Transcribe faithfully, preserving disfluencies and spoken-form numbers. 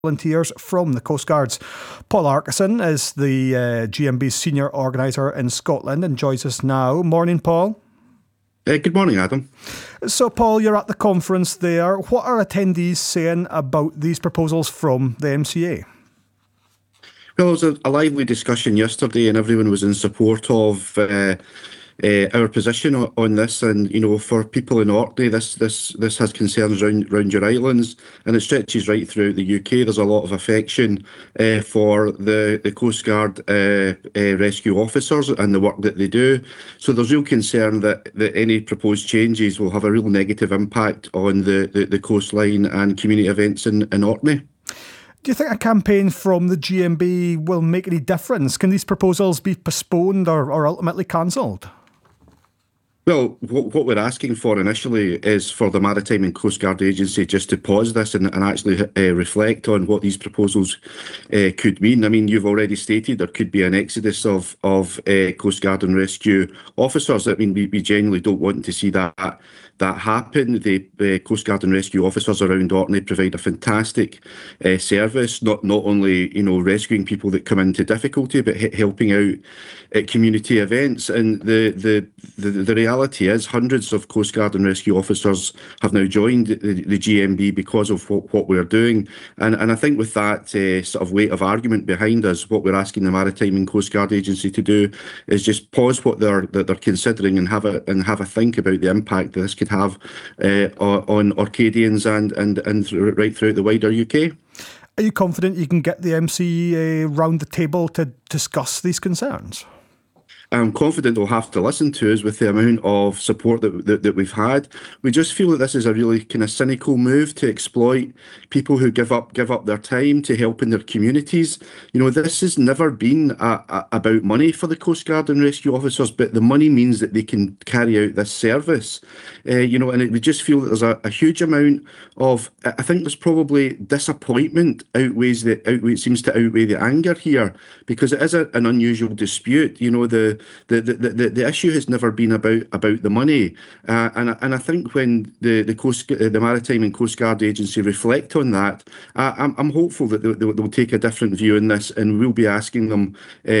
volunteers from the Coast Guards. Paul Arkeson is the uh, G M B's senior organiser in Scotland and joins us now. Morning, Paul. Uh, good morning, Adam. So, Paul, you're at the conference there. What are attendees saying about these proposals from the M C A? Well, there was a, a lively discussion yesterday and everyone was in support of uh, uh, our position on, on this. And, you know, for people in Orkney, this this this has concerns around, around your islands and it stretches right throughout the U K. There's a lot of affection uh, for the, the Coast Guard uh, uh, rescue officers and the work that they do. So there's real concern that, that any proposed changes will have a real negative impact on the, the, the coastline and community events in, in Orkney. Do you think a campaign from the G M B will make any difference? Can these proposals be postponed or, or ultimately cancelled? Well, what, what we're asking for initially is for the Maritime and Coast Guard Agency just to pause this and, and actually uh, reflect on what these proposals uh, could mean. I mean, you've already stated there could be an exodus of, of uh, Coast Guard and rescue officers. I mean, we, we genuinely don't want to see that that happen. The uh, Coast Guard and rescue officers around Orkney provide a fantastic uh, service, not not only you know rescuing people that come into difficulty, but helping out at community events. And the the the, the reality is, hundreds of Coast Guard and rescue officers have now joined the, the G M B because of what, what we're doing. And and I think with that uh, sort of weight of argument behind us, what we're asking the Maritime and Coast Guard Agency to do is just pause what they're that they're considering and have a and have a think about the impact that this could have uh, on Orcadians and, and, and right throughout the wider U K. Are you confident you can get the M C A round the table to discuss these concerns? I'm confident they'll have to listen to us with the amount of support that, that that we've had. We just feel that this is a really kind of cynical move to exploit people who give up give up their time to help in their communities. You know, this has never been a, a, about money for the Coast Guard and rescue officers, but the money means that they can carry out this service. Uh, you know, and it, we just feel that there's a, a huge amount of. I think there's probably disappointment outweighs the outweighs seems to outweigh the anger here because it is a, an unusual dispute. You know, the The, the, the, the issue has never been about about the money, uh, and and I think when the the coast the Maritime and Coast Guard Agency reflect on that, uh, I'm I'm hopeful that they'll, they'll take a different view in this, and we'll be asking them uh,